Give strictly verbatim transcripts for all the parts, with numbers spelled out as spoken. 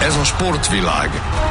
Ez a sportvilág.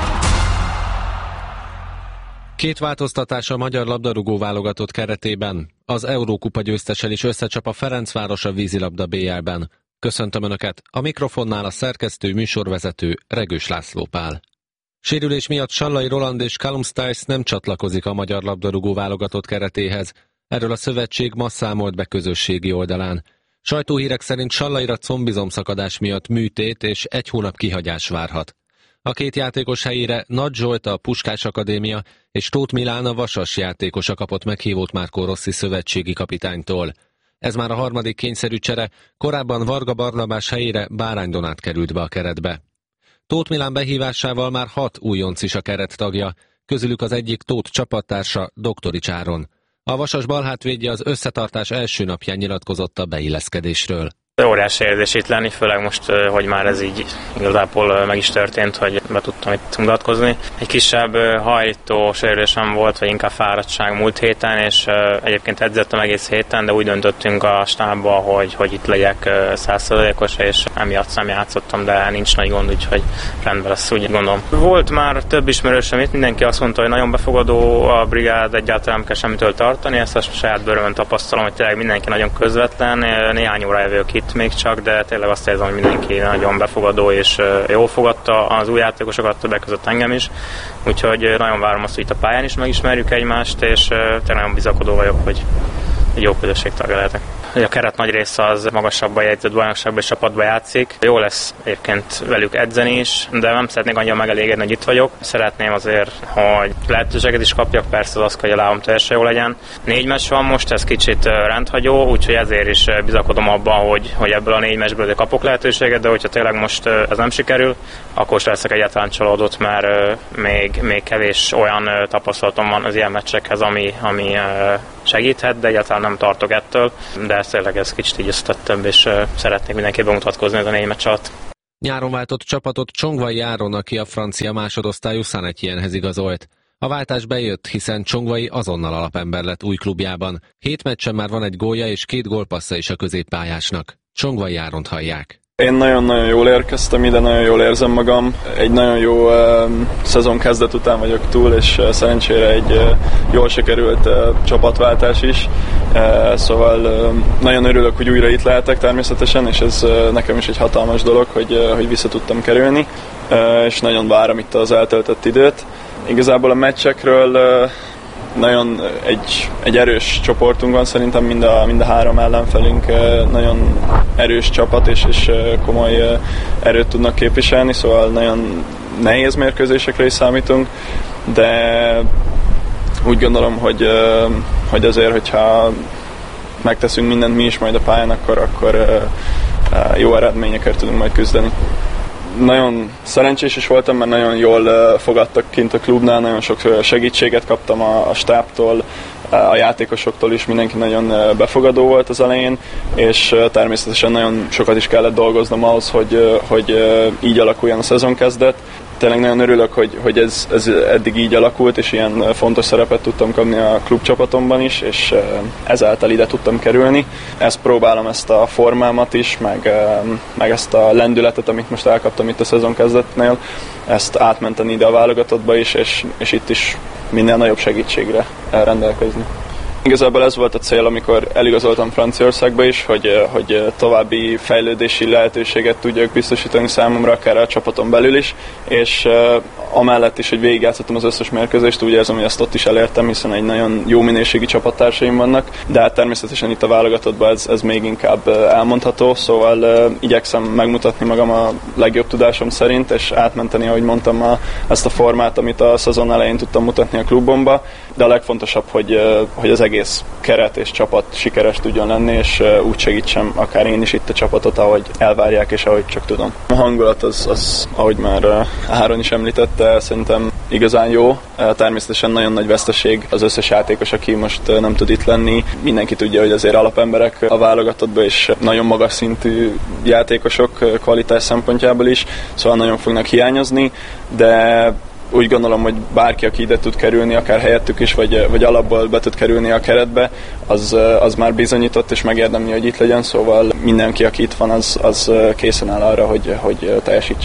Két változtatás a magyar labdarúgó válogatott keretében. Az Eurókupa győztessel is összecsap a Ferencváros a vízilabda bé el-ben. Köszöntöm Önöket, a mikrofonnál a szerkesztő műsorvezető Regős László Pál. Sérülés miatt Sallai Roland és Callum Styles nem csatlakozik a magyar labdarúgó válogatott keretéhez. Erről a szövetség ma számolt be közösségi oldalán. Sajtóhírek szerint Sallaira combizomszakadás miatt műtét és egy hónap kihagyás várhat. A két játékos helyére Nagy Zsolt a Puskás Akadémia és Tóth Milán a Vasas játékosa kapott meghívót Márkó Rossi szövetségi kapitánytól. Ez már a harmadik kényszerű csere, korábban Varga Barnabás helyére Bárány Donát került be a keretbe. Tóth Milán behívásával már hat újonc is a keret tagja, közülük az egyik Tóth csapattársa Doktorics Áron. A Vasas balhátvédje az összetartás első napján nyilatkozott a beilleszkedésről. Óriási érzés itt lenni, főleg most, hogy már ez így igazából meg is történt, hogy be tudtam itt mutatkozni. Egy kisebb hajlító sérülésem volt, vagy inkább fáradtság múlt héten, és egyébként edzettem egész héten, de úgy döntöttünk a stábba, hogy, hogy itt legyek száz százalékos, és emiatt nem játszottam, de nincs nagy gond, úgyhogy rendben lesz, úgy gondolom. Volt már több ismerősöm itt, mindenki azt mondta, hogy nagyon befogadó a brigád, egyáltalán nem kell semmitől tartani, ezt a saját bőrömön tapasztalom, hogy tényleg mindenki nagyon közvetlen, néhány órája vagyok itt még csak, de tényleg azt érzem, hogy mindenki nagyon befogadó és jól fogadta az új játékosokat, többek között engem is. Úgyhogy nagyon várom azt, hogy itt a pályán is megismerjük egymást, és tényleg nagyon bizakodó vagyok, hogy egy jó közösség tagja lehetek. A keret nagy része az magasabban jegyzett bajnokságban és csapatban játszik. Jó lesz egyébként velük edzeni is, de nem szeretnék annyira megelégedni, hogy itt vagyok. Szeretném azért, hogy lehetőséget is kapjak, persze az, hogy a lábam teljesen jó legyen. Négy meccs van most, ez kicsit rendhagyó, úgyhogy ezért is bizakodom abban, hogy, hogy ebből a négy meccsből kapok lehetőséget, de hogyha tényleg most ez nem sikerül, akkor is leszek egyáltalán csalódott, mert még, még kevés olyan tapasztalatom van az ilyen meccsekhez, ami, ami segíthet, de egyáltalán nem tartok ettől, de tényleg ez kicsit így összetettebb, és szeretnék mindenképpen mutatkozni ez a négy meccs alatt. Nyáron váltott csapatot Csongvai Áron, aki a francia másodosztályú Saint-Étiennehez igazolt. A váltás bejött, hiszen Csongvai azonnal alapember lett új klubjában. Hét meccsen már van egy gólja és két gólpassza is a középpályásnak. Csongvai Áront hallják. Én nagyon-nagyon jól érkeztem ide, nagyon jól érzem magam. Egy nagyon jó uh, szezon kezdet után vagyok túl, és uh, szerencsére egy uh, jól sikerült uh, csapatváltás is. Uh, szóval uh, nagyon örülök, hogy újra itt lehetek természetesen, és ez uh, nekem is egy hatalmas dolog, hogy, uh, hogy vissza tudtam kerülni, uh, és nagyon várom itt az eltöltött időt. Igazából a meccsekről uh, nagyon egy, egy erős csoportunk van, szerintem mind a, mind a három ellenfelünk nagyon erős csapat, és, és komoly erőt tudnak képviselni, szóval nagyon nehéz mérkőzésekre is számítunk, de úgy gondolom, hogy, hogy azért, hogyha megteszünk mindent mi is majd a pályán, akkor, akkor jó eredményekért tudunk majd küzdeni. Nagyon szerencsés is voltam, mert nagyon jól fogadtak kint a klubnál, nagyon sok segítséget kaptam a, a stábtól, a játékosoktól is, mindenki nagyon befogadó volt az elején, és természetesen nagyon sokat is kellett dolgoznom ahhoz, hogy, hogy így alakuljon a szezonkezdet. Tényleg nagyon örülök, hogy, hogy ez, ez eddig így alakult, és ilyen fontos szerepet tudtam kapni a klubcsapatomban is, és ezáltal ide tudtam kerülni. Ezt próbálom, ezt a formámat is, meg, meg ezt a lendületet, amit most elkaptam itt a szezon kezdetnél, ezt átmenteni ide a válogatottba is, és, és itt is minél nagyobb segítségre rendelkezni. Igazából ez volt a cél, amikor eligazoltam Franciaországba is, hogy, hogy további fejlődési lehetőséget tudjak biztosítani számomra, akár a csapaton belül is, és uh, amellett is, hogy végigjátszottam az összes mérkőzést, úgy érzem, hogy ezt ott is elértem, hiszen egy nagyon jó minőségi csapattársaim vannak, de hát természetesen itt a válogatottban ez, ez még inkább elmondható, szóval uh, igyekszem megmutatni magam a legjobb tudásom szerint, és átmenteni, ahogy mondtam, a, ezt a formát, amit a szezon elején tudtam mutatni a klubomba, de a legfontosabb, hogy, uh, hogy az egész keret és csapat sikeres tudjon lenni, és uh, úgy segítsem akár én is itt a csapatot, ahogy elvárják, és ahogy csak tudom. A hangulat az, az ahogy már uh, Áron is említette, szerintem igazán jó. Uh, természetesen nagyon nagy veszteség az összes játékos, aki most uh, nem tud itt lenni. Mindenki tudja, hogy azért alapemberek a válogatottban, és nagyon magas szintű játékosok uh, kvalitás szempontjából is, szóval nagyon fognak hiányozni, de úgy gondolom, hogy bárki, aki ide tud kerülni, akár helyettük is, vagy, vagy alapból be tud kerülni a keretbe, az, az már bizonyított, és megérdemli, hogy itt legyen, szóval mindenki, aki itt van, az, az készen áll arra, hogy, hogy teljesítsen.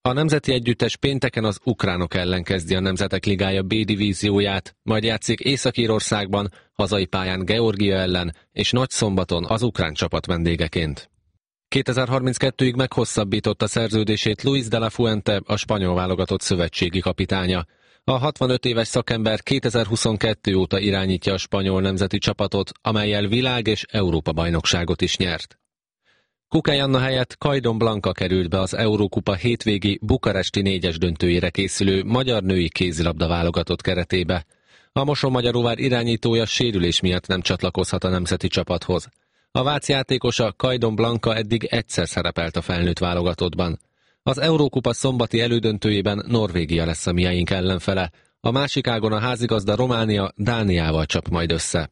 A nemzeti együttes pénteken az ukránok ellen kezdi a Nemzetek Ligája B divízióját, majd játszik Észak-Írországban, hazai pályán Georgia ellen, és nagyszombaton az ukrán csapat vendégeként. kétezer-harminckettőig meghosszabbította szerződését Luis de la Fuente, a spanyol válogatott szövetségi kapitánya. A hatvanöt éves szakember kétezer-huszonkettő óta irányítja a spanyol nemzeti csapatot, amellyel világ- és Európa-bajnokságot is nyert. Kukay Anna helyett Kajdon Blanka került be az Eurókupa hétvégi bukaresti négyes döntőjére készülő magyar női kézilabda válogatott keretébe. A Mosonmagyaróvár irányítója sérülés miatt nem csatlakozhat a nemzeti csapathoz. A vác játékosa, Kajdon Blanka eddig egyszer szerepelt a felnőtt válogatottban. Az Eurókupa szombati elődöntőjében Norvégia lesz a miénk ellenfele, a másik ágon a házigazda Románia Dániával csap majd össze.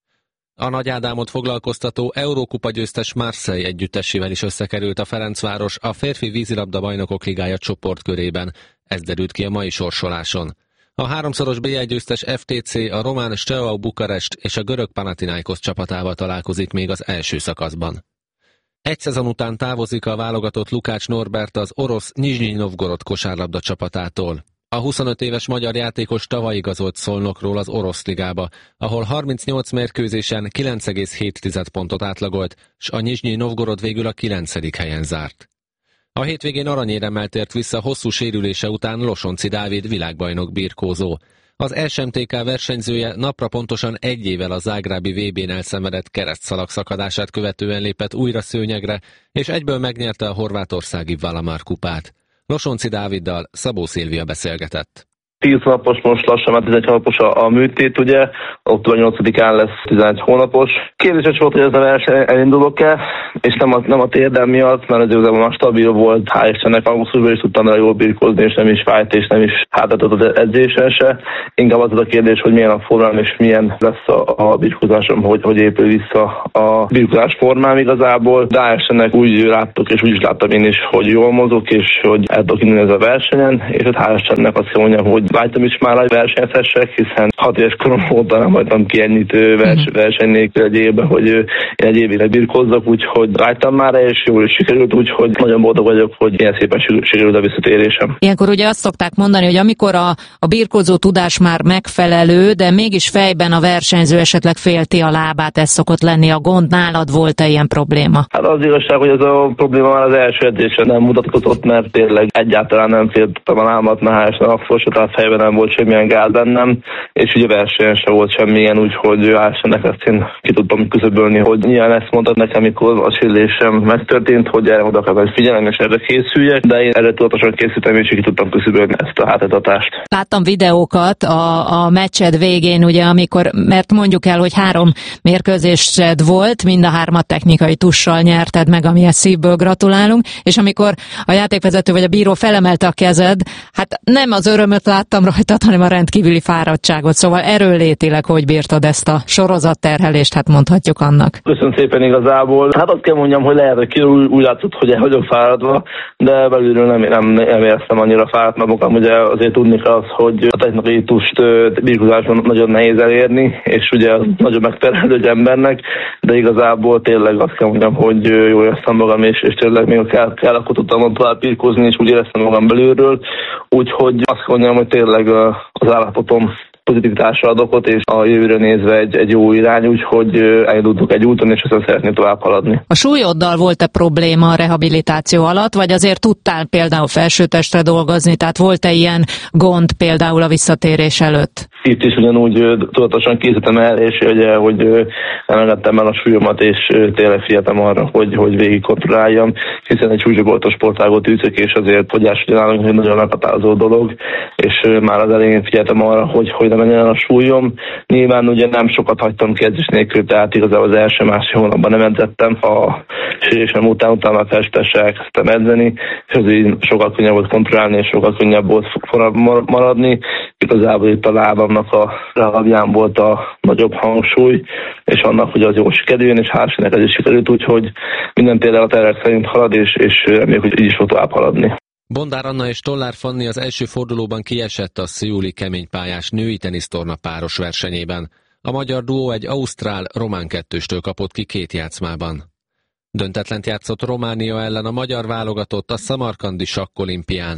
A Nagy Ádámot foglalkoztató Eurókupa győztes Marseille együttesével is összekerült a Ferencváros a férfi vízilabda bajnokok ligája csoportkörében, ez derült ki a mai sorsoláson. A háromszoros bé egy győztes ef té cé a román Steaua Bukarest és a görög Panathinaikos csapatával találkozik még az első szakaszban. Egy szezon után távozik a válogatott Lukács Norbert az orosz Nizsnyi Novgorod kosárlabda csapatától. A huszonöt éves magyar játékos tavaly igazolt Szolnokról az orosz ligába, ahol harmincnyolc mérkőzésen kilenc egész hét pontot átlagolt, s a Nizsnyi Novgorod végül a kilencedik helyen zárt. A hétvégén aranyéremmel tért vissza hosszú sérülése után Losonci Dávid világbajnok birkózó. Az es em té ká versenyzője napra pontosan egy évvel a zágrábi vé bén elszenvedett keresztszalag szakadását követően lépett újra szőnyegre, és egyből megnyerte a horvátországi Valamar kupát. Losonci Dáviddal Szabó Szilvia beszélgetett. tíz napos, most lassan már tizenegy hónapos a, a műtét, ugye, október nyolcadikán lesz tizenegy hónapos. Kérdéses volt, hogy ez a verseny elindulok-e, és nem a, nem a térdem miatt, mert az igazából már stabil volt, hál' Istennek augusztusban is tudtam rá jól birkózni, és nem is fájt, és nem is hátratott az edzésen se. Inkább az a kérdés, hogy milyen a formám, és milyen lesz a, a birkózásom, hogy, hogy épül vissza a birkózás formám igazából. De hál' Istennek úgy láttuk, és úgy is láttam én is, hogy jól mozog, és hogy el tudok indulni ez a versenyen, és hát hál' Istennek azt kell mondjam, hogy vágytam is már, hogy versenyezhessek, hiszen hat éves korom óta nem hagytam ki ennyit vers, verseny nélkül egy évben, hogy én egy évére birkózzak, úgyhogy vágytam már, és jól is sikerült, úgyhogy nagyon boldog vagyok, hogy ilyen szépen sikerült a visszatérésem. Ilyenkor ugye azt szokták mondani, hogy amikor a, a birkózó tudás már megfelelő, de mégis fejben a versenyző esetleg félti a lábát, ez szokott lenni a gond. Nálad volt-e ilyen probléma? Hát az igazság, hogy ez a probléma már az első edzésen nem mutatkozott, mert tényleg egyáltalán nem féltem a lábat, mert hál' Istennek akkor se, tehát fejben nem volt semmilyen gáz bennem, és ugye versenyen se volt semmilyen, úgyhogy hál' Istennek ezt én ki tudtam küszöbölni, hogy nyilván ezt mondtad nekem, amikor a sérülésem megtörtént, hogy erre oda kell figyelnem, és erre készüljek, de én erre tudatosan készültem, és ki tudtam küszöbölni ezt a hátratatást. Láttam videókat a, a meccsed végén, ugye, amikor, mert mondjuk el, hogy három mérkőzésed volt, mind a hármat technikai tussal nyerted meg, amihez szívből gratulálunk, és amikor a játékvezető vagy a bíró felemelte a kezed, hát nem az örömöt láttam rajtad, hanem a rendkívüli fáradtságot. Szóval erőlétileg hogy bírtad ezt a sorozatterhelést, hát mondhatjuk annak. Köszönöm szépen igazából. Hát azt kell mondjam, hogy lehet, hogy ki úgy, úgy látszott, hogy el vagyok fáradva, de belülről nem, nem, nem éreztem annyira fáradt magam. Ugye azért tudni kell az, hogy a technikai tust birkózáson nagyon nehéz elérni, és ugye nagyon megterhelő egy embernek, de igazából tényleg azt kell mondjam, hogy jól éreztem magam, és, és tényleg még kell, kell akkor tudtam tovább birkózni, és úgy éreztem magam belülről. Úgyhogy azt mondjam, hogy tényleg az állapotom pozitivitásra ad okot, és a jövőre nézve egy, egy jó irány, úgyhogy elindultunk egy úton, és aztán szeretnék tovább haladni. A súlyoddal volt-e probléma a rehabilitáció alatt, vagy azért tudtál például felsőtestre dolgozni, tehát volt-e ilyen gond például a visszatérés előtt? Itt is ugyanúgy tudatosan készítettem el, és ugye, hogy nem engedtem el a súlyomat, és tényleg figyeltem arra, hogy, hogy végig kontrolláljam, hiszen egy súlycsoportos sportágot űzök, és azért fogyás ugyanállag egy nagyon meghatározó dolog, és már az elején figyeltem arra, hogy, hogy nem menjen a súlyom. Nyilván ugye nem sokat hagytam ki edzés nélkül, tehát igazából az első másfél hónapban nem edzettem. A sérülésem után, utána már festessel elkezdtem edzeni, és az így sokkal könnyebb volt kontrollálni, és sokkal könnyebb volt maradni. Igazából itt a lábamnak a lábján volt a nagyobb hangsúly, és annak, hogy az jól sikerüljön, és hál' Istennek ez is sikerült, úgyhogy minden tényleg a tervek szerint halad, és, és reméljük, hogy így is fog tovább haladni. Bondár Anna és Tollár Fanni az első fordulóban kiesett a szeuli keménypályás női tenisztorna páros versenyében. A magyar duó egy ausztrál-román kettőstől kapott ki két játszmában. Döntetlent játszott Románia ellen a magyar válogatott a szamarkandi sakkolimpián.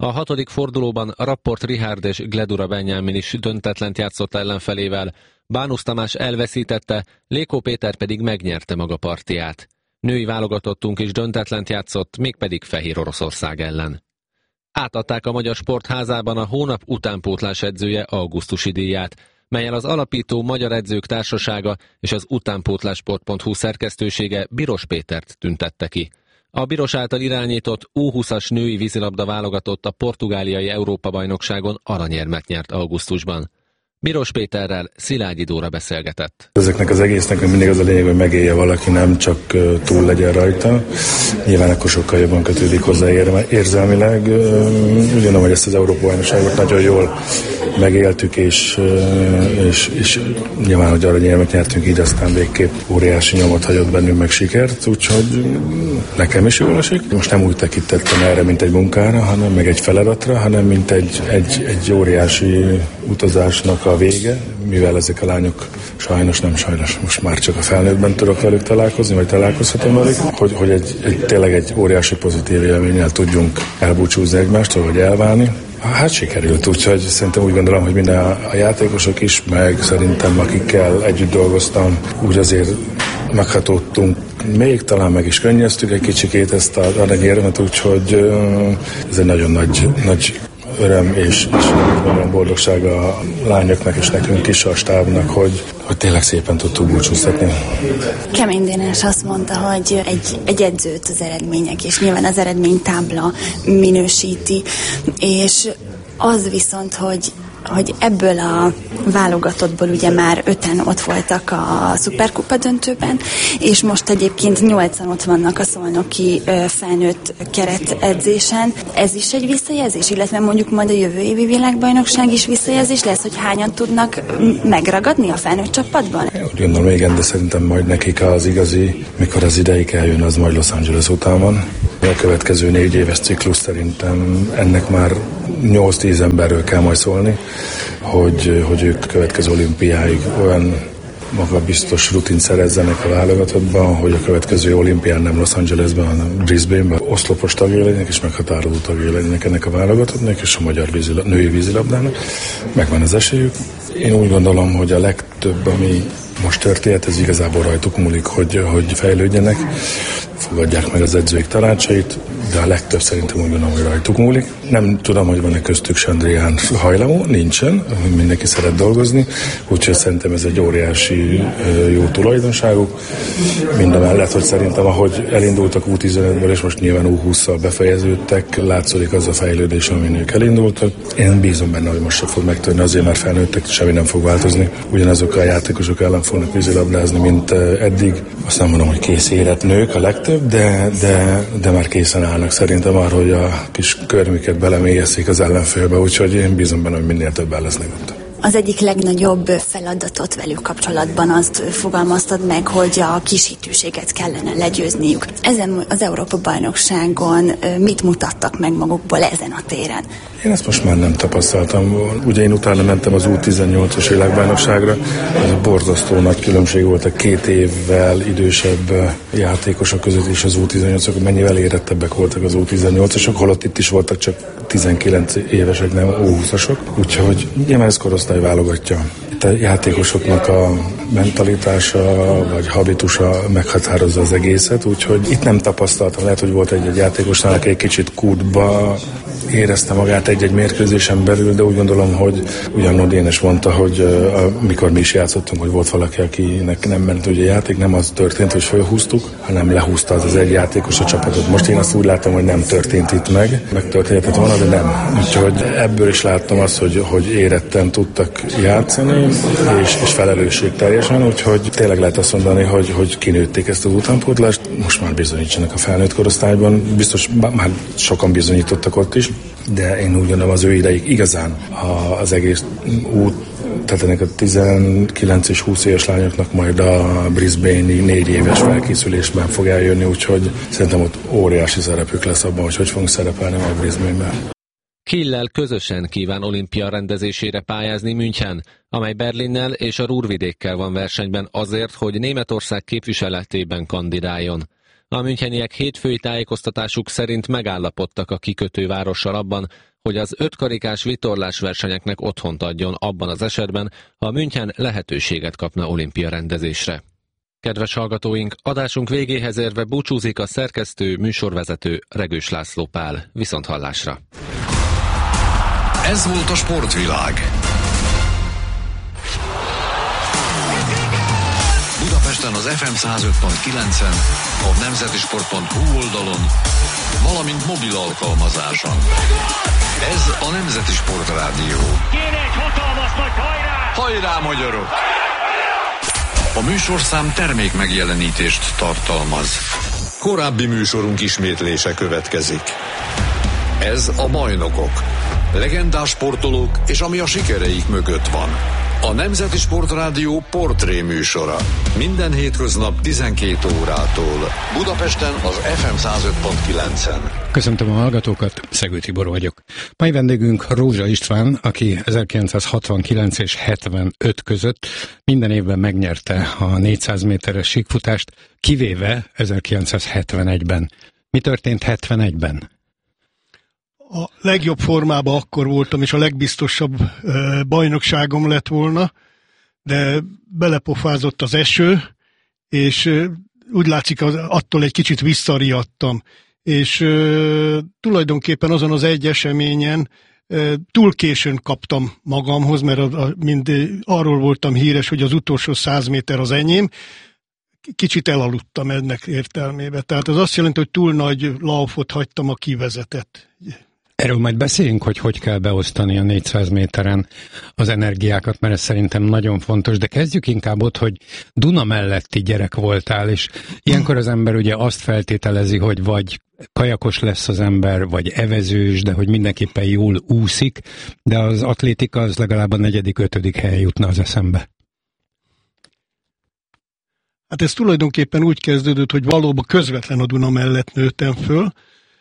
A hatodik fordulóban Rapport Richárd és Gledura Benyámin is döntetlent játszott ellenfelével, Bánusz Tamás elveszítette, Lékó Péter pedig megnyerte maga partiját. Női válogatottunk is döntetlent játszott, mégpedig Fehér Oroszország ellen. Átadták a Magyar Sportházában a hónap utánpótlás edzője augusztusi díját, mellyel az alapító Magyar Edzők Társasága és az utánpótlásport pont hu szerkesztősége Biros Pétert tüntette ki. A Biros által irányított U húszas női vízilabda válogatott a portugáliai Európa-bajnokságon aranyérmet nyert augusztusban. Biros Péterrel Szilágyi Dóra beszélgetett. Ezeknek az egésznek mindig az a lényeg, hogy megélje valaki, nem csak túl legyen rajta. Nyilván akkor sokkal jobban kötődik hozzá érzelmileg. Úgy gondolom, hogy ezt az Európa-bajnokságot nagyon jól megéltük, és, és, és nyilván, hogy aranyérmet nyertünk, így aztán végképp óriási nyomot hagyott bennünk, meg sikert, úgyhogy nekem is jól esik. Most nem úgy tekintettem erre, mint egy munkára, hanem meg egy feladatra, hanem mint egy, egy, egy óriási utazásnak a vége, mivel ezek a lányok sajnos nem sajnos, most már csak a felnőttben tudok velük találkozni, vagy találkozhatom velük, hogy, hogy egy, egy, tényleg egy óriási pozitív élménnyel tudjunk elbúcsúzni egymástól, vagy elválni. Hát sikerült, úgyhogy szerintem úgy gondolom, hogy minden a játékosok is, meg szerintem akikkel együtt dolgoztam, úgy azért meghatódtunk, még talán meg is könnyeztük egy kicsikét ezt az aranyérmet, úgyhogy ez egy nagyon nagy, nagy öröm és, és boldogság a lányoknak és nekünk is, a stábnak, hogy, hogy tényleg szépen tudtuk búcsúztatni. Kemény Dénes azt mondta, hogy egy, egy edzőt az eredmények, és nyilván az eredménytábla minősíti, és az viszont, hogy hogy ebből a válogatottból ugye már öten ott voltak a szuperkupa döntőben, és most egyébként nyolcan ott vannak a szolnoki felnőtt keretedzésen. Ez is egy visszajelzés, illetve mondjuk majd a jövő évi világbajnokság is visszajelzés lesz, hogy hányan tudnak megragadni a felnőtt csapatban? Úgy gondolom, igen, de szerintem majd nekik az igazi, mikor az ideig eljön, az majd Los Angeles után van. A következő négy éves ciklus szerintem ennek már nyolc-tíz emberről kell majd szólni, hogy, hogy ők következő olimpiáig olyan magabiztos rutint szerezzenek a válogatottban, hogy a következő olimpián nem Los Angelesben, hanem Brisbaneben oszlopos tagjai legyenek, és meghatározó tagjai legyenek ennek a válogatottnak, és a magyar vízilab, női vízilabdának. Megvan az esélyük. Én úgy gondolom, hogy a legtöbb, ami most történt, ez igazából rajtuk múlik, hogy, hogy fejlődjenek, fogadják meg az edzőik tanácsait, de a legtöbb szerintem úgy gondolom, hogy rajtuk múlik. Nem tudom, hogy van-e köztük Sandrián hajlamú, nincsen, mindenki szeret dolgozni, úgyhogy szerintem ez egy óriási jó tulajdonságuk. Mindamellett, hogy szerintem, ahogy elindultak U tizenötből, és most nyilván U hússzal befejeződtek, látszik az a fejlődés, amin ők elindultak. Én bízom benne, hogy most se fog megtörni, azért már felnőttek, semmi nem fog változni. Ugyanazok a játékosok ellen fognak vízilabdázni, mint eddig. Azt nem mondom, hogy kész érett nők a legtöbb, de, de, de már készen állnak szerintem arra, hogy a kis körmüket belemélyezik az ellenfélbe, úgyhogy én bízom benne, hogy minél többen lesznek ott. Az egyik legnagyobb feladatot velük kapcsolatban azt fogalmaztad meg, hogy a kishitűséget kellene legyőzniük. Ezen az Európa-bajnokságon mit mutattak meg magukból ezen a téren? Én ezt most már nem tapasztaltam. Ugye én utána mentem az U tizennyolcas világbajnokságra. Ez a borzasztó nagy különbség volt a két évvel idősebb játékosok között, és az U tizennyolcasok mennyivel érettebbek voltak az U tizennyolcasok, holott itt is voltak csak tizenkilenc évesek, nem U húszasok. Úgyhogy nyilván ez korosztály válogatja. Itt a játékosoknak a mentalitása vagy habitusa meghatározza az egészet, úgyhogy itt nem tapasztaltam. Lehet, hogy volt egy-egy játékosnál, aki egy kicsit kútba érezte magát egy-egy mérkőzésen belül, de úgy gondolom, hogy ugyanúgy Dénes mondta, hogy uh, mikor mi is játszottunk, hogy volt valaki, akinek nem ment ugye játék, nem az történt, hogy fölhúztuk, hanem lehúzta az az egy játékos a csapatot. Most én azt úgy látom, hogy nem történt itt meg, megtörténhetett volna, de nem. Úgyhogy ebből is láttam azt, hogy, hogy éretten tudtak játszani, és, és felelősség teljesen, úgyhogy tényleg lehet azt mondani, hogy, hogy kinőtték ezt az utánpótlást, most már bizonyítsanak a felnőtt korosztályban, biztos már sokan bizonyítottak ott is, de én úgy gondolom, az ő ideig igazán az egész út, tehát ennek a tizenkilenc és húsz éves lányoknak majd a Brisbane-i négy éves felkészülésben fog eljönni, úgyhogy szerintem ott óriási szerepük lesz abban, hogy hogy fogunk szerepelni majd Brisbane-ben. Kiel közösen kíván olimpia rendezésére pályázni München, amely Berlinnel és a Ruhrvidékkel van versenyben azért, hogy Németország képviseletében kandidáljon. A müncheniek hétfői tájékoztatásuk szerint megállapodtak a kikötővárossal abban, hogy az ötkarikás vitorlás versenyeknek otthont adjon abban az esetben, ha München lehetőséget kapna olimpia rendezésre. Kedves hallgatóink, adásunk végéhez érve búcsúzik a szerkesztő, műsorvezető Regős László Pál. Viszonthallásra! Ez volt a Sportvilág. Budapesten az ef em száz öt pont kilencen, a nemzetisport pont hu oldalon, valamint mobil alkalmazáson. Ez a Nemzeti Sport Rádió. Kéne egy hatalmas nagy hajrá! Hajrá, magyarok! A műsorszám termék megjelenítést tartalmaz. Korábbi műsorunk ismétlése következik. Ez a Bajnokok. Legendás sportolók és ami a sikereik mögött van. A Nemzeti Sport Rádió portré műsora. Minden hétköznap tizenkét órától. Budapesten az ef em száz öt pont kilencen. Köszöntöm a hallgatókat, Szegő Tibor vagyok. Mai vendégünk Rózsa István, aki ezerkilencszázhatvankilenc és hetvenöt között minden évben megnyerte a négyszáz méteres síkfutást, kivéve ezerkilencszázhetvenegyben. Mi történt hetvenegyben? A legjobb formában akkor voltam, és a legbiztosabb e, bajnokságom lett volna, de belepofázott az eső, és e, úgy látszik, az, attól egy kicsit visszariadtam. És e, tulajdonképpen azon az egy eseményen e, túl későn kaptam magamhoz, mert a, a, mind arról voltam híres, hogy az utolsó száz méter az enyém, kicsit elaludtam ennek értelmébe. Tehát az azt jelenti, hogy túl nagy laufot hagytam a kivezetett. Erről majd beszéljünk, hogy hogy kell beosztani a négyszáz méteren az energiákat, mert ez szerintem nagyon fontos, de kezdjük inkább ott, hogy Duna melletti gyerek voltál, és ilyenkor az ember ugye azt feltételezi, hogy vagy kajakos lesz az ember, vagy evezős, de hogy mindenképpen jól úszik, de az atlétika az legalább a negyedik, ötödik helyen jutna az eszembe. Hát ez tulajdonképpen úgy kezdődött, hogy valóban közvetlen a Duna mellett nőttem föl,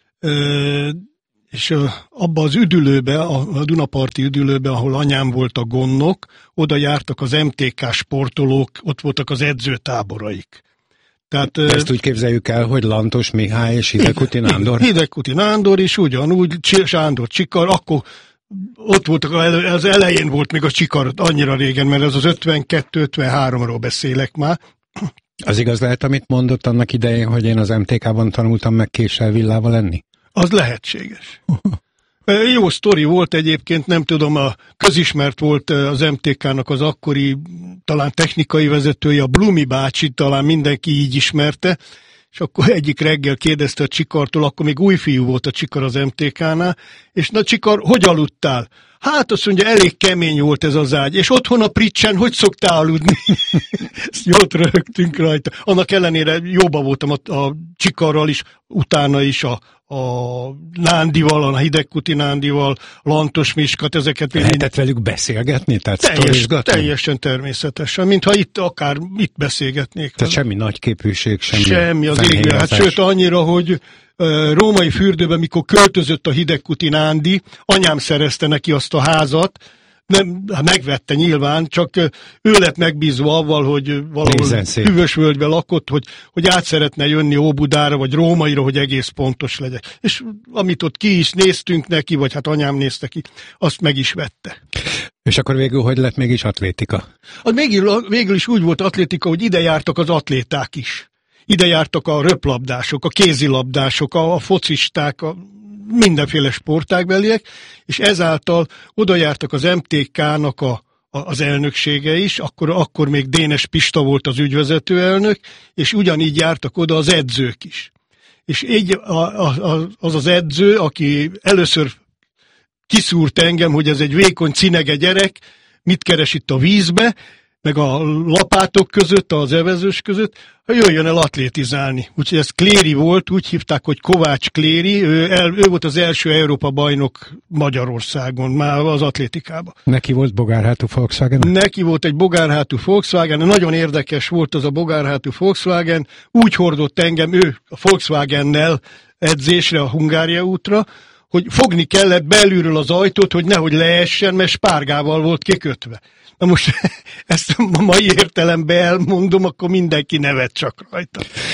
és abba az üdülőbe, a Dunaparti üdülőbe, ahol anyám volt a gondnok, oda jártak az em té ká sportolók, ott voltak az edzőtáboraik. Tehát, ezt úgy képzeljük el, hogy Lantos Mihály és Hidegkuti Nándor? Hidegkuti Nándor is ugyanúgy, Sándor Csikar, akkor ott voltak, az elején volt még a Csikar annyira régen, mert ez az ötvenkettő ötvenháromról beszélek már. Az igaz lehet, amit mondott annak idején, hogy én az em té ká-ban tanultam meg késsel villával lenni? Az lehetséges. Jó sztori volt egyébként, nem tudom, a közismert volt az em té ká-nak az akkori talán technikai vezetője, a Blumi bácsi, talán mindenki így ismerte, és akkor egyik reggel kérdezte a Csikartól, akkor még új fiú volt a Csikar az em té ká-nál, és na Csikar, hogy aludtál? Hát azt mondja, elég kemény volt ez az ágy, és otthon a Pricsen hogy szoktál aludni? Ezt jót röhögtünk rajta. Annak ellenére jóba voltam a, a Csikarral is, utána is a, a Nándival, a Hidegkuti Nándival, Lantos Miskat, ezeket... Lehetett velük beszélgetni? Tehát teljes, teljesen természetesen, mintha itt akár itt beszélgetnék. Tehát semmi nagyképűség, semmi... Semmi az égre. Hát sőt annyira, hogy római fürdőben, mikor költözött a Hidegkuti Nándi, anyám szerezte neki azt a házat, nem, megvette nyilván, csak ő lett megbízva avval, hogy valahol Hűvösvölgyben lakott, hogy, hogy át szeretne jönni Óbudára, vagy Rómaira, hogy egész pontos legyen. És amit ott ki is néztünk neki, vagy hát anyám nézte ki, azt meg is vette. És akkor végül hogy lett mégis atlétika? Az végül, végül is úgy volt atlétika, hogy ide jártak az atléták is. Ide jártak a röplabdások, a kézilabdások, a, a focisták, a mindenféle sportágbeliek, és ezáltal oda jártak az em té ká-nak a, a, az elnöksége is, akkor, akkor még Dénes Pista volt az ügyvezető elnök, és ugyanígy jártak oda az edzők is. És így a, a, az az edző, aki először kiszúrt engem, hogy ez egy vékony cinege gyerek, mit keres itt a vízbe, meg a lapátok között, az evezős között, jöjjön el atlétizálni. Úgyhogy ez Kléri volt, úgy hívták, hogy Kovács Kléri, ő, el, ő volt az első Európa bajnok Magyarországon, már az atlétikában. Neki volt bogárhátú Volkswagen? Neki volt egy bogárhátú Volkswagen, nagyon érdekes volt az a bogárhátú Volkswagen, úgy hordott engem ő a Volkswagennel edzésre a Hungária útra, hogy fogni kellett belülről az ajtót, hogy nehogy leessen, mert spárgával volt kikötve. Na most ezt a mai értelemben elmondom, akkor mindenki nevet csak rajta.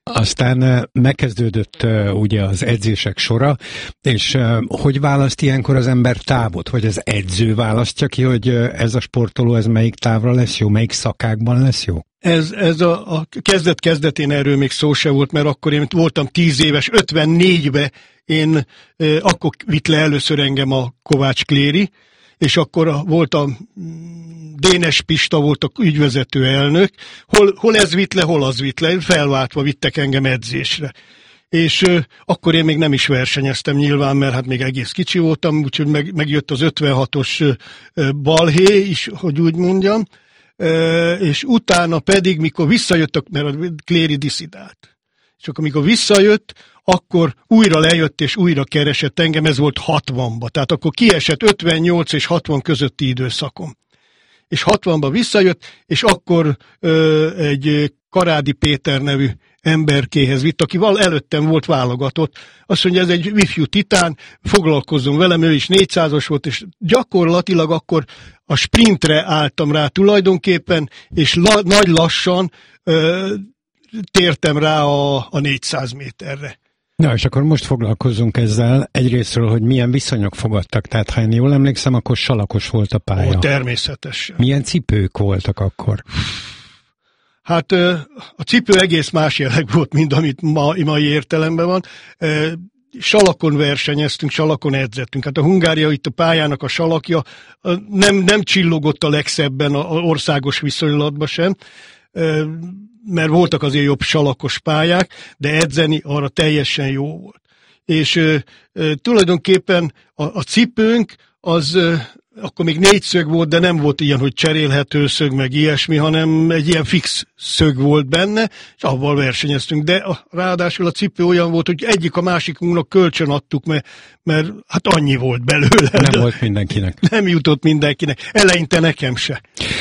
Aztán megkezdődött ugye az edzések sora, és hogy választ ilyenkor az ember távot? Vagy az edző választja ki, hogy ez a sportoló, ez melyik távra lesz jó, melyik szakákban lesz jó? Ez, ez a, a kezdet-kezdetén erről még szó se volt, mert akkor én voltam tíz éves, ötvennégybe én eh, akkor vitt le először engem a Kovács Kléri, és akkor volt a Dénes Pista volt a ügyvezető elnök, hol, hol ez vitt le, hol az vitt le, felváltva vittek engem edzésre. És euh, akkor én még nem is versenyeztem nyilván, mert hát még egész kicsi voltam, úgyhogy meg, megjött az ötvenhatos euh, balhé is, hogy úgy mondjam, euh, és utána pedig, mikor visszajöttek, mert a Kléri diszidált, és akkor mikor visszajött, akkor újra lejött és újra keresett engem, ez volt hatvanba, tehát akkor kiesett ötvennyolc és hatvan közötti időszakom. És hatvanba visszajött, és akkor ö, egy Karádi Péter nevű emberkéhez vitt, akivel előttem volt válogatott. Azt mondja, ez egy ifjú titán, foglalkozzon velem, ő is négyszázas volt, és gyakorlatilag akkor a sprintre álltam rá tulajdonképpen, és la, nagy lassan ö, tértem rá a, a négyszáz méterre. Na, és akkor most foglalkozzunk ezzel egyrésztről, hogy milyen viszonyok fogadtak. Tehát, ha én jól emlékszem, akkor salakos volt a pálya. Ó, természetesen. Milyen cipők voltak akkor? Hát a cipő egész más jelleg volt, mint amit ma, mai értelemben van. Salakon versenyeztünk, salakon edzettünk. Hát a Hungária itt a pályának a salakja nem, nem csillogott a legszebben a országos viszonylatban sem, mert voltak azért jobb salakos pályák, de edzeni arra teljesen jó volt. És e, e, tulajdonképpen a, a cipőnk az e, akkor még négy szög volt, de nem volt ilyen, hogy cserélhető szög, meg ilyesmi, hanem egy ilyen fix szög volt benne, és avval versenyeztünk. De a, ráadásul a cipő olyan volt, hogy egyik a másikunknak kölcsön adtuk, mert, mert hát annyi volt belőle. Nem volt mindenkinek. Nem jutott mindenkinek. Eleinte nekem se.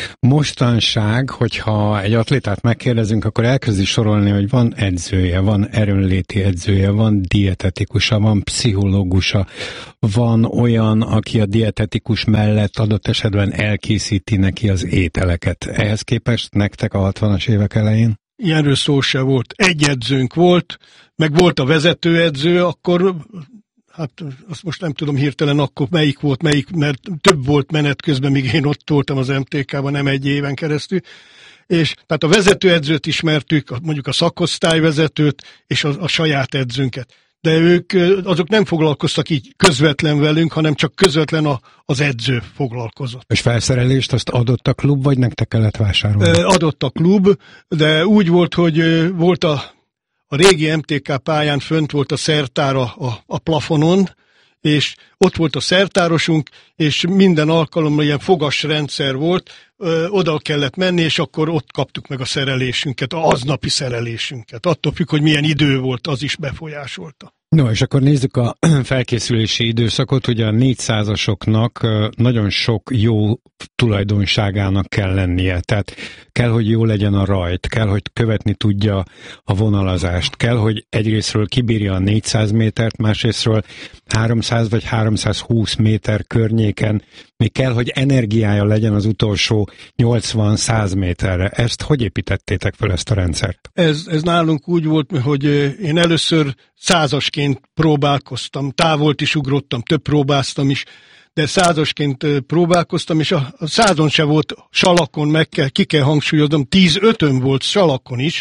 Mostanság, hogyha egy atlétát megkérdezünk, akkor elkezdi sorolni, hogy van edzője, van erőnléti edzője, van dietetikusa, van pszichológusa, van olyan, aki a dietetikus mellett adott esetben elkészíti neki az ételeket. Ehhez képest nektek a hatvanas évek elején? Ilyenről szó se volt. Egy edzőnk volt, meg volt a vezetőedző, akkor, hát azt most nem tudom hirtelen akkor melyik volt, melyik, mert több volt menet közben, míg én ott voltam az em té ká-ban, nem egy éven keresztül. És tehát a vezetőedzőt ismertük, mondjuk a szakosztályvezetőt, és a, a saját edzőnket. De ők, azok nem foglalkoztak így közvetlen velünk, hanem csak közvetlen a, az edző foglalkozott. És felszerelést azt adott a klub, vagy nektek kellett vásárolni? Adott a klub, de úgy volt, hogy volt a, a régi em té ká pályán fönt volt a szertár a, a, a plafonon, és ott volt a szertárosunk, és minden alkalommal ilyen fogasrendszer volt, ö, oda kellett menni, és akkor ott kaptuk meg a szerelésünket, az aznapi szerelésünket. Attól függ, hogy milyen idő volt, az is befolyásolta. No, és akkor nézzük a felkészülési időszakot, ugye a négyszázasoknak nagyon sok jó tulajdonságának kell lennie, tehát kell, hogy jó legyen a rajt, kell, hogy követni tudja a vonalazást, kell, hogy egyrészről kibírja a négyszáz métert, másrészről háromszáz vagy háromszázhúsz méter környéken, még kell, hogy energiája legyen az utolsó nyolcvan-száz méterre. Ezt hogy építettétek fel, ezt a rendszert? Ez, ez nálunk úgy volt, hogy én először százasként próbálkoztam, távolt is ugrottam, több próbáztam is, de százasként próbálkoztam, és a, a százon se volt salakon, meg kell, ki kell hangsúlyoznom, tíz-ötön volt salakon is,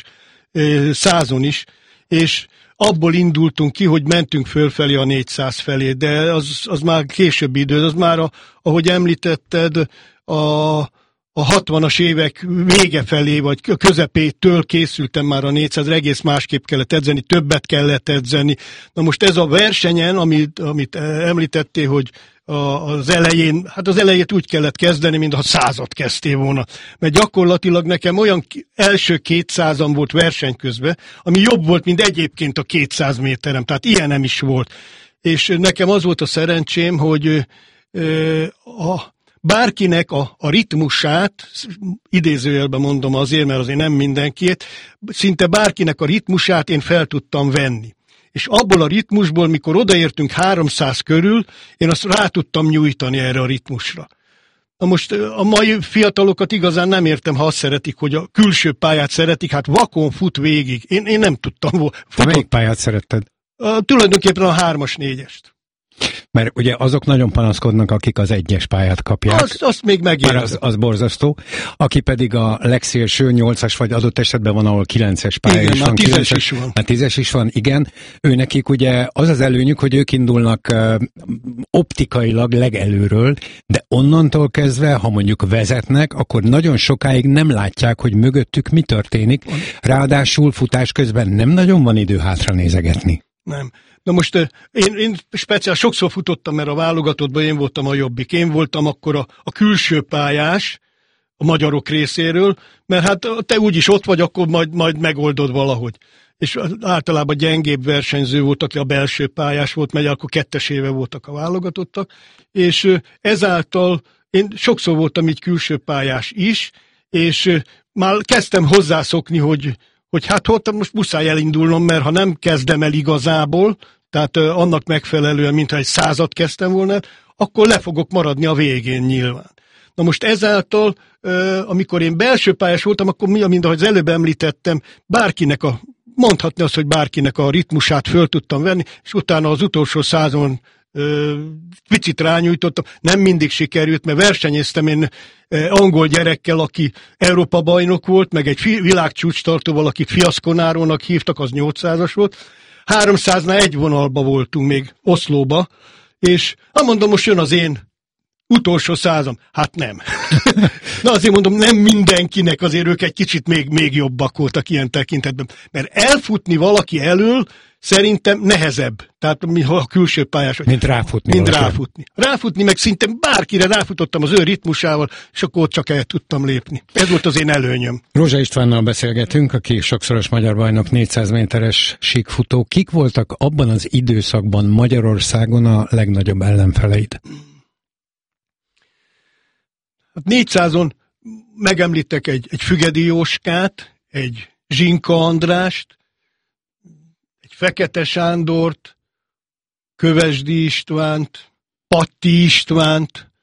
százon is, és abból indultunk ki, hogy mentünk fölfelé a négyszáz felé, de az, az már későbbi idő, az már, a, ahogy említetted, a, a hatvanas évek vége felé, vagy közepétől készültem már a négyszázra, egész másképp kellett edzeni, többet kellett edzeni. Na most ez a versenyen, amit, amit említettél, hogy az elején, hát az elejét úgy kellett kezdeni, mintha százat kezdtél volna. Mert gyakorlatilag nekem olyan első kétszázam volt verseny közben, ami jobb volt, mint egyébként a kétszáz méterem, tehát ilyen nem is volt. És nekem az volt a szerencsém, hogy a bárkinek a, a ritmusát, idézőjelben mondom azért, mert azért nem mindenkiét, szinte bárkinek a ritmusát én fel tudtam venni. És abból a ritmusból, mikor odaértünk háromszáz körül, én azt rá tudtam nyújtani erre a ritmusra. Na most a mai fiatalokat igazán nem értem, ha azt szeretik, hogy a külső pályát szeretik, hát vakon fut végig. Én, én nem tudtam. Te melyik pályát szeretted? A, tulajdonképpen a hármas, négyest. Mert ugye azok nagyon panaszkodnak, akik az egyes pályát kapják. Azt, azt még megértem. Az, az borzasztó. Aki pedig a legszélső nyolcas, vagy adott esetben van, ahol kilences pálya igen, is van. tízes kilences, is van. Már tízes is van, igen. Ő nekik ugye az az előnyük, hogy ők indulnak uh, optikailag legelőről, de onnantól kezdve, ha mondjuk vezetnek, akkor nagyon sokáig nem látják, hogy mögöttük mi történik. Ráadásul futás közben nem nagyon van idő hátra nézegetni. Nem. Na most én, én speciál sokszor futottam, mert a válogatottban én voltam a jobbik. Én voltam akkor a, a külső pályás a magyarok részéről, mert hát te úgyis ott vagy, akkor majd, majd megoldod valahogy. És általában gyengébb versenyző volt, aki a belső pályás volt, mert akkor ketteséve voltak a válogatottak, és ezáltal én sokszor voltam így külső pályás is, és már kezdtem hozzászokni, hogy hogy hát ott most muszáj elindulnom, mert ha nem kezdem el igazából, tehát uh, annak megfelelően, mintha egy százat kezdtem volna, akkor le fogok maradni a végén nyilván. Na most ezáltal, uh, amikor én belső pályás voltam, akkor mi, mint ahogy az előbb említettem, bárkinek a, mondhatni azt, hogy bárkinek a ritmusát föl tudtam venni, és utána az utolsó százon picit rányújtottam, nem mindig sikerült, mert versenyeztem én angol gyerekkel, aki Európa bajnok volt, meg egy világcsúcstartóval, akit Fiaszkonárónak hívtak, az nyolcszázas volt. háromszáznál egy vonalba voltunk még Oszlóba, és hát mondom, most jön az én utolsó százam. Hát nem. Na azért mondom, nem mindenkinek, azért ők egy kicsit még, még jobbak voltak ilyen tekintetben. Mert elfutni valaki elől szerintem nehezebb. Tehát mi, ha a külső pályás vagy. Mint ráfutni. Mint valaki. ráfutni. Ráfutni, meg szinte bárkire ráfutottam az ő ritmusával, és akkor ott csak el tudtam lépni. Ez volt az én előnyöm. Rózsa Istvánnal beszélgetünk, aki sokszoros magyar bajnok, négyszáz méteres síkfutó. Kik voltak abban az időszakban Magyarországon a legnagyobb ellenfeleid? négyszázon megemlítek egy, egy Fügedi Jóskát, egy Zsinka Andrást, egy Fekete Sándort, Kövesdi Istvánt, Patti Istvánt,